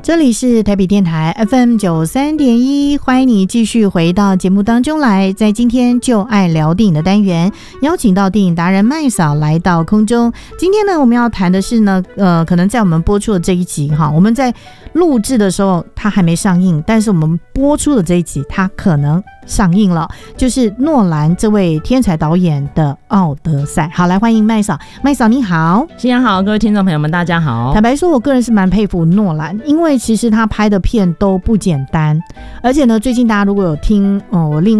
这里是台北电台 FM93.1， 欢迎你继续回到节目当中来。在今天就爱聊电影的单元，邀请到电影达人麦嫂来到空中。今天呢，我们要谈的是呢，可能在我们播出的这一集哈，我们在录制的时候它还没上映，但是我们播出的这一集它可能上映了，就是诺兰这位天才导演的《奥德赛》。好，来欢迎麦嫂。麦嫂你好。 新年好，各位听众朋友们大家好。 坦白说，我个人是蛮佩服诺兰，因为其实他拍的片都不简单，而且呢，最近大家如果有听我另